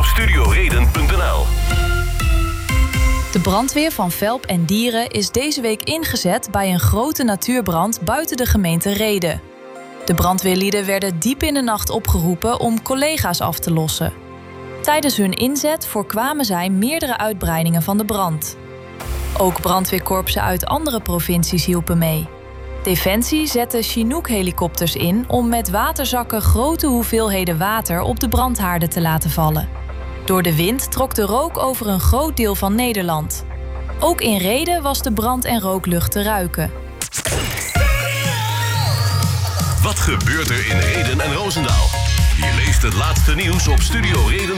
studioreden.nl. De brandweer van Velp en Dieren is deze week ingezet bij een grote natuurbrand buiten de gemeente Rheden. De brandweerlieden werden diep in de nacht opgeroepen om collega's af te lossen. Tijdens hun inzet voorkwamen zij meerdere uitbreidingen van de brand. Ook brandweerkorpsen uit andere provincies hielpen mee. Defensie zette Chinook-helikopters in om met waterzakken grote hoeveelheden water op de brandhaarden te laten vallen. Door de wind trok de rook over een groot deel van Nederland. Ook in Rheden was de brand- en rooklucht te ruiken. Wat gebeurt er in Rheden en Roosendaal? Je leest het laatste nieuws op studioreden.nl.